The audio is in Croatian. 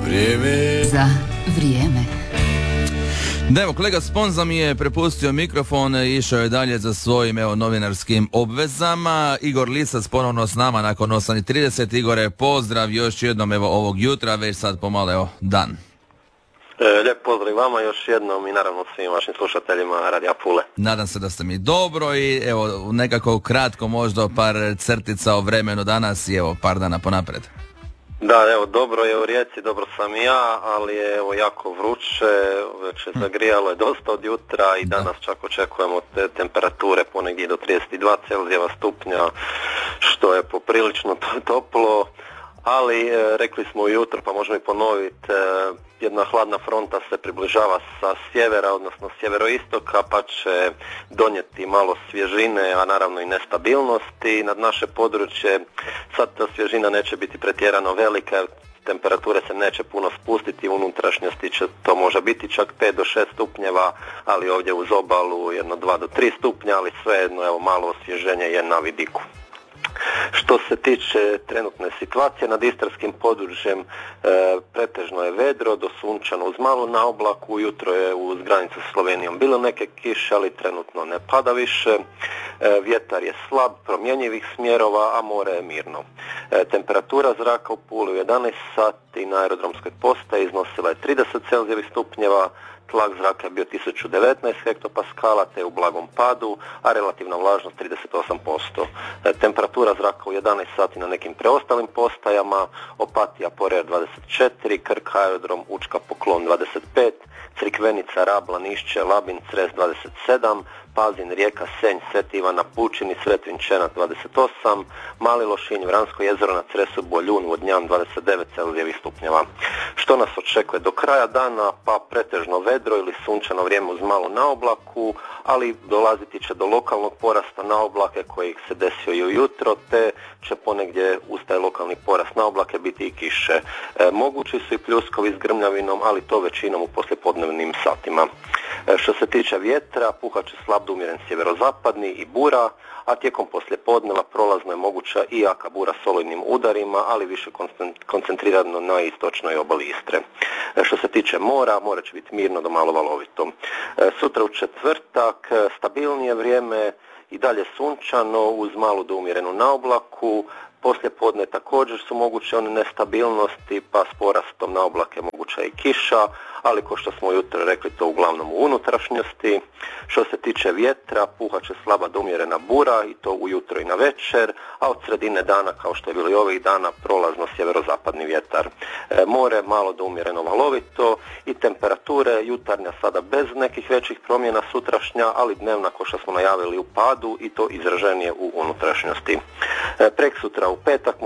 Vrijeme za vrijeme. Da, evo, kolega Sponza mi je prepustio mikrofon i išao je dalje za svojim novinarskim obvezama. Igor Lisac ponovno s nama nakon 8:30. Igore, pozdrav još jednom ovog jutra, već sad pomalo dan. Lijep pozdrav vama još jednom i naravno svim vašim slušateljima Radija Pule. Nadam se da ste mi dobro i evo nekako kratko možda par crtica o vremenu danas i evo par dana ponapred. Da, evo dobro je u Rijeci, dobro sam i ja, ali je evo jako vruće, već je zagrijalo je dosta od jutra i danas čak očekujemo te temperature ponegdje do 32 Celzijeva stupnja, što je poprilično toplo. Ali rekli smo ujutro, pa možemo i ponoviti, jedna hladna fronta se približava sa sjevera, odnosno sjeveroistoka, pa će donijeti malo svježine, a naravno i nestabilnosti nad naše područje. Sad ta svježina neće biti pretjerano velika, temperature se neće puno spustiti, u unutrašnjosti će to može biti čak 5 do 6 stupnjeva, ali ovdje uz obalu jedno 2 do 3 stupnja, ali svejedno evo malo osvježenje je na vidiku. Što se tiče trenutne situacije, nad istarskim područjem pretežno je vedro, do sunčano uz malu naoblaku, jutro je uz granicu s Slovenijom bilo neke kiše, ali trenutno ne pada više, vjetar je slab, promjenjivih smjerova, a more je mirno. Temperatura zraka u Puli u 11 sati na aerodromskoj postaji iznosila je 30 Celzijevih stupnjeva, tlak zraka je bio 1019 hektopaskala te u blagom padu, a relativna vlažnost 38%. Temperatura zraka u 11 sati na nekim preostalim postajama, Opatija, Porear 24, Krk, aerodrom, Učka, Poklon 25, Crikvenica, Rab, Lanišće, Labin, Cres 27, Pazin, Rijeka, Senj, Sveti Ivana, Pučini, Svetvinj, Čenak 28, Mali Lošinj, Vransko jezero na Cresu, Boljun, Vodnjan 29 Celzijevih stupnjeva. Što nas očekuje do kraja dana? Pa pretežno vedro ili sunčano vrijeme uz malu naoblaku, ali dolaziti će do lokalnog porasta naoblake koji se desio i ujutro, te će ponegdje uz taj lokalni porast naoblake biti i kiše. Mogući su i pljuskovi s grmljavinom, ali to većinom u poslijepodnevnim satima. Što se tiče vjetra, puhat će slab do umjeren sjeverozapadni i bura, a tijekom poslijepodneva prolazno je moguća i jaka bura s olujnim udarima, ali više koncentrirano na istočnoj obali Istre. Što se tiče mora, more će biti mirno do malo valovito. Sutra u četvrtak stabilnije vrijeme, i dalje sunčano uz malu do umjerenu naoblaku. Poslijepodne također su moguće one nestabilnosti, pa s porastom naoblake moguća i kiša, ali ko što smo ujutro rekli, to uglavnom u unutrašnjosti. Što se tiče vjetra, puhat će slaba do umjerena bura i to ujutro i na večer, a od sredine dana, kao što je bilo i ovih dana, prolazno sjeverozapadni vjetar. More malo do umjereno valovito i temperature jutarnja sada bez nekih većih promjena, sutrašnja, ali dnevna, ko što smo najavili, u padu i to izraženije u unutrašnjosti. Preksutra u petak